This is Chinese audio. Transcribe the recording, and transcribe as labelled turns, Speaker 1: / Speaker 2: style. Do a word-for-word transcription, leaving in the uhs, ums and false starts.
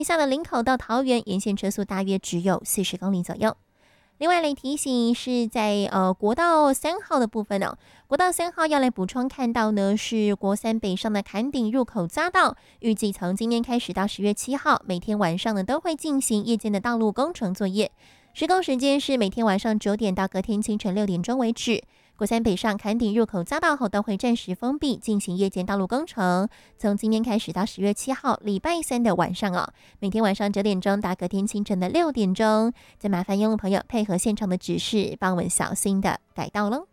Speaker 1: 下的林口到桃园沿线车速大约只有四十公里左右。另外来提醒是在呃国道三号的部分哦，国道三号要来补充看到呢是国三北上的坎顶入口匝道，预计从今天开始到十月七号，每天晚上呢都会进行夜间的道路工程作业，施工时间是每天晚上九点到隔天清晨六点钟为止。国三北上坎顶入口匝道后都会暂时封闭，进行夜间道路工程。从今天开始到十月七号，礼拜三的晚上哦，每天晚上九点钟到隔天清晨的六点钟，再麻烦用户朋友配合现场的指示，帮我们小心的改道喽。